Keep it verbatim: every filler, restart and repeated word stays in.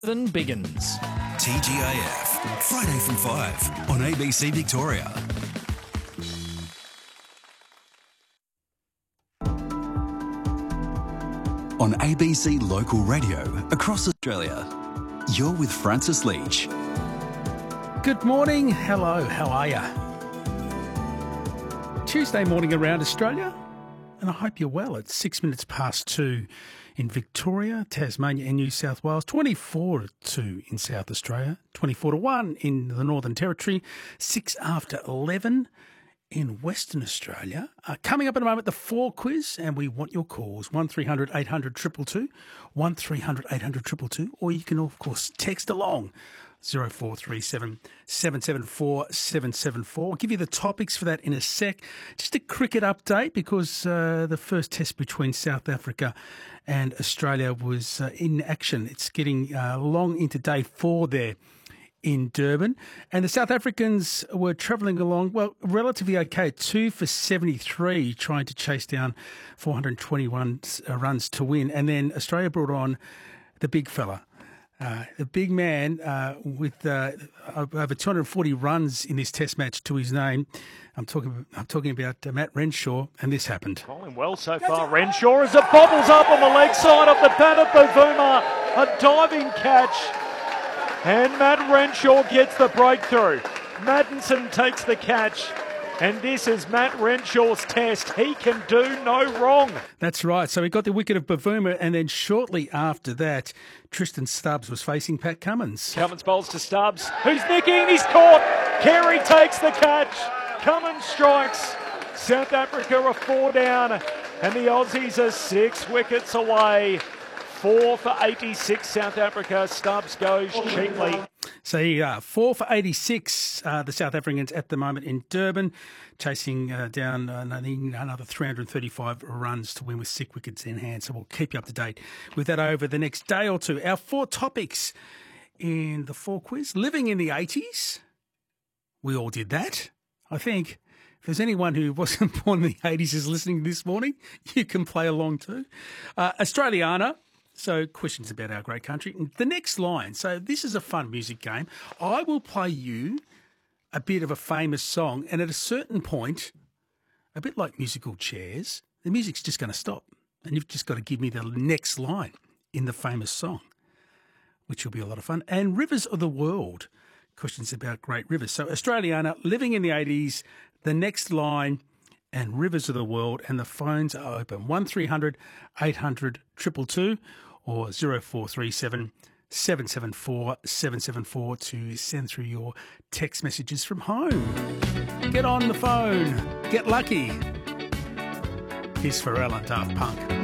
Then Biggins. T G I F, Friday from five on A B C Victoria. On A B C Local Radio across Australia, you're with Francis Leach. Good morning. Hello, how are you? Tuesday morning around Australia, and I hope you're well. It's six minutes past two in Victoria, Tasmania and New South Wales, twenty-four to two in South Australia, twenty-four to one in the Northern Territory, six after eleven in Western Australia. Uh, coming up in a moment, the Four Quiz, and we want your calls, one three hundred eight hundred two two two, one three hundred eight hundred two two two, or you can, of course, text along, zero four three seven, seven seven four, seven seven four. I'll give you the topics for that in a sec. Just a cricket update, because uh, the first test between South Africa and Australia was uh, in action. It's getting uh, long into day four there in Durban. And the South Africans were travelling along, well, relatively okay, two for seventy-three, trying to chase down four hundred twenty-one runs to win. And then Australia brought on the big fella, Uh, the big man uh, with uh, over two hundred forty runs in this Test match to his name. I'm talking. I'm talking about uh, Matt Renshaw, and this happened. Bowling well so far, Renshaw, as it bobbles up on the leg side of the bat of Bavuma. A diving catch, and Matt Renshaw gets the breakthrough. Maddinson takes the catch. And this is Matt Renshaw's test. He can do no wrong. That's right. So he got the wicket of Bavuma, and then shortly after that, Tristan Stubbs was facing Pat Cummins. Cummins bowls to Stubbs, who's nicking, he's caught. Carey takes the catch. Cummins strikes. South Africa are four down, and the Aussies are six wickets away. Four for eighty-six, South Africa. Stubbs goes cheaply. So here you are, four for eighty-six, uh, the South Africans at the moment in Durban, chasing uh, down uh, another three hundred thirty-five runs to win with six wickets in hand. So we'll keep you up to date with that over the next day or two. Our four topics in the Four Quiz: living in the eighties. We all did that, I think. If there's anyone who wasn't born in the eighties is listening this morning, you can play along too. Uh, Australiana. So questions about our great country. The next line. So this is a fun music game. I will play you a bit of a famous song, and at a certain point, a bit like musical chairs, the music's just going to stop. And you've just got to give me the next line in the famous song, which will be a lot of fun. And rivers of the world. Questions about great rivers. So Australiana, living in the eighties, the next line, and rivers of the world, and the phones are open. one three hundred eight hundred two two two or zero four three seven, seven seven four, seven seven four to send through your text messages from home. Get on the phone. Get lucky. Here's Pharrell and Daft Punk.